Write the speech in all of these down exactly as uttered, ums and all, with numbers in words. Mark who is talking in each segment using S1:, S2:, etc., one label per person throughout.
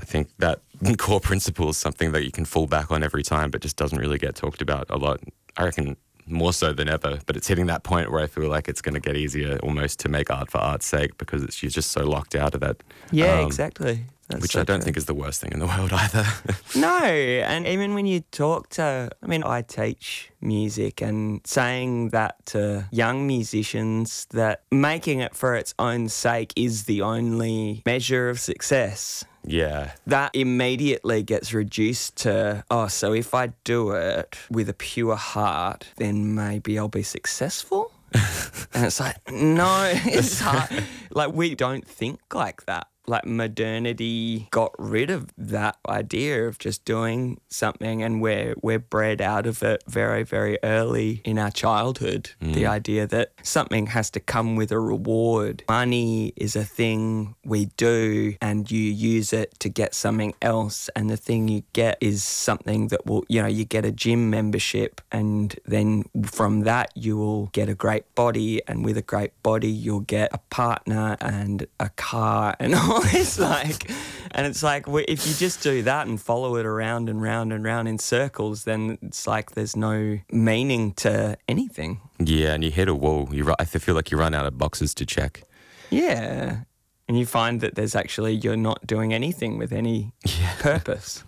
S1: think that core principle is something that you can fall back on every time, but just doesn't really get talked about a lot. I reckon more so than ever, but it's hitting that point where I feel like it's going to get easier almost to make art for art's sake, because it's, you're just so locked out of that.
S2: Yeah,
S1: um,
S2: exactly. That's
S1: which
S2: so
S1: I don't
S2: true.
S1: think is the worst thing in the world either.
S2: No, and even when you talk to, I mean, I teach music, and saying that to young musicians, that making it for its own sake is the only measure of success.
S1: Yeah.
S2: That immediately gets reduced to, oh, so if I do it with a pure heart, then maybe I'll be successful? And it's like, no, it's hard. Like, we don't think like that. Like, modernity got rid of that idea of just doing something, and we're, we're bred out of it very, very early in our childhood. Mm. The idea that something has to come with a reward. Money is a thing we do, and you use it to get something else, and the thing you get is something that will, you know, you get a gym membership, and then from that you will get a great body, and with a great body you'll get a partner and a car and all this, like, and it's like, if you just do that and follow it around and round and round in circles, then it's like there's no meaning to anything.
S1: Yeah, and you hit a wall. You, ru- I feel like you run out of boxes to check.
S2: Yeah, and you find that there's actually, you're not doing anything with any yeah. purpose.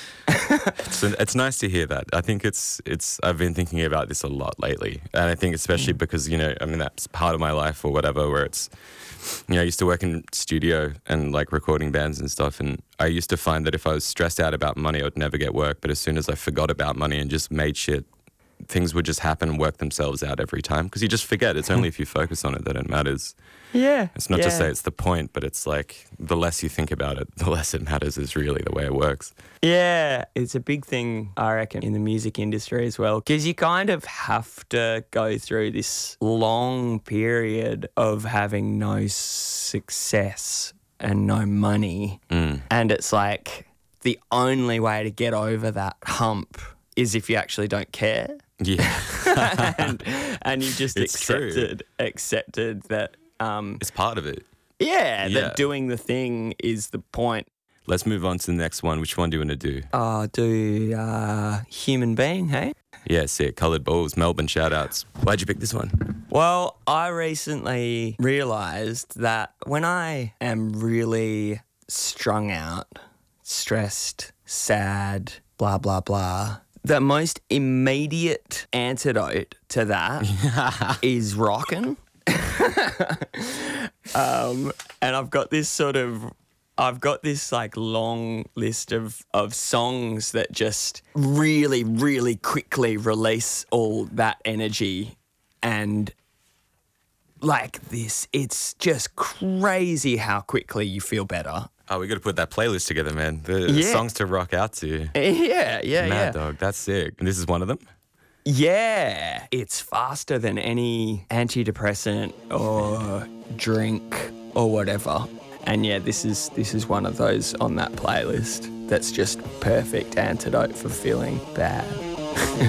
S1: it's, it's nice to hear that. I think it's, it's, I've been thinking about this a lot lately. And I think especially mm. because, you know, I mean, that's part of my life or whatever, where it's, you know, I used to work in studio and like recording bands and stuff. And I used to find that if I was stressed out about money, I would never get work. But as soon as I forgot about money and just made shit, things would just happen and work themselves out every time. Because you just forget. It's only if you focus on it that it matters.
S2: Yeah.
S1: It's not
S2: yeah.
S1: to say it's the point, but it's like the less you think about it, the less it matters is really the way it works.
S2: Yeah, it's a big thing, I reckon, in the music industry as well, because you kind of have to go through this long period of having no success and no money.
S1: Mm.
S2: And it's like the only way to get over that hump is if you actually don't care.
S1: Yeah.
S2: and, and you just
S1: it's
S2: accepted
S1: true.
S2: accepted that um,
S1: it's part of it.
S2: Yeah,
S1: yeah,
S2: that doing the thing is the point.
S1: Let's move on to the next one. Which one do you want to do?
S2: Oh, do uh, Human Being, hey?
S1: Yeah, sick. Coloured Balls, Melbourne shout-outs. Why'd you pick this one?
S2: Well, I recently realised that when I am really strung out, stressed, sad, blah, blah, blah, the most immediate antidote to that is rockin'. um, and I've got this sort of, I've got this like long list of, of songs that just really, really quickly release all that energy. And like this, it's just crazy how quickly you feel better.
S1: Oh, we got to put that playlist together, man. The
S2: Yeah.
S1: songs to rock out to.
S2: Yeah, yeah,
S1: Mad
S2: yeah.
S1: Dog, that's sick. And this is one of them?
S2: Yeah, it's faster than any antidepressant or drink or whatever. And yeah, this is this is one of those on that playlist that's just perfect antidote for feeling bad.